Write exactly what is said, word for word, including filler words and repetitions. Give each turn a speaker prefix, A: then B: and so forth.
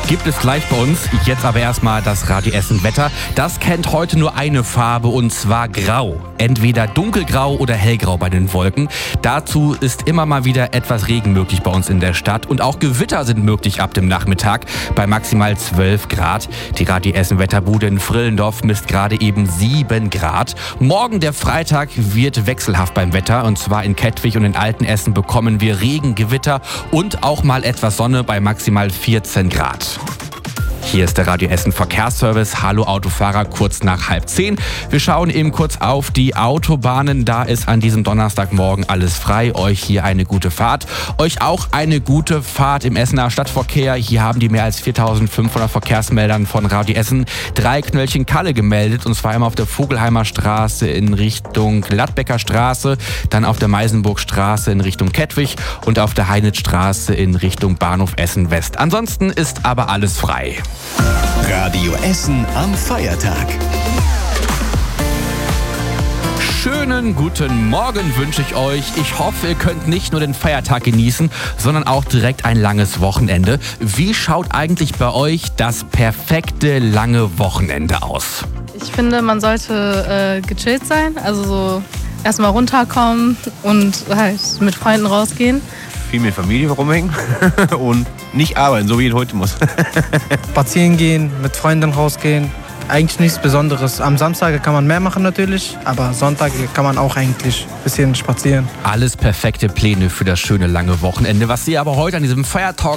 A: gibt es gleich bei uns. Jetzt aber erstmal das Radio Essen Wetter. Das kennt heute nur eine Farbe und zwar grau. Entweder dunkelgrau oder hellgrau bei den Wolken. Dazu ist immer mal wieder etwas Regen möglich bei uns in der Stadt und auch Gewitter sind möglich ab dem Nachmittag bei maximal zwölf Grad. Die Radio Essen Wetterbude in Frillendorf misst gerade eben sieben Grad. Morgen, der Freitag, wird wechselhaft beim Wetter und zwar in Kettwig und in Altenessen bekommen wir Regen, Gewitter und auch mal etwas Sonne bei maximal vierzehn Grad. Hier ist der Radio Essen Verkehrsservice. Hallo Autofahrer, kurz nach halb zehn. Wir schauen eben kurz auf die Autobahnen. Da ist an diesem Donnerstagmorgen alles frei. Euch hier eine gute Fahrt. Euch auch eine gute Fahrt im Essener Stadtverkehr. Hier haben die mehr als viertausendfünfhundert Verkehrsmeldern von Radio Essen drei Knöllchen Kalle gemeldet. Und zwar einmal auf der Vogelheimer Straße in Richtung Gladbecker Straße, dann auf der Meisenburgstraße in Richtung Kettwig und auf der Heinitzstraße in Richtung Bahnhof Essen West. Ansonsten ist aber alles frei.
B: Radio Essen am Feiertag.
A: Schönen guten Morgen wünsche ich euch. Ich hoffe, ihr könnt nicht nur den Feiertag genießen, sondern auch direkt ein langes Wochenende. Wie schaut eigentlich bei euch das perfekte lange Wochenende aus?
C: Ich finde, man sollte äh, gechillt sein, also so erstmal runterkommen und halt mit Freunden rausgehen.
D: Viel mit Familie rumhängen und nicht arbeiten, so wie ich heute muss.
E: Spazieren gehen, mit Freunden rausgehen. Eigentlich nichts Besonderes. Am Samstag kann man mehr machen natürlich, aber Sonntag kann man auch eigentlich ein bisschen spazieren.
A: Alles perfekte Pläne für das schöne lange Wochenende. Was ihr aber heute an diesem Feiertag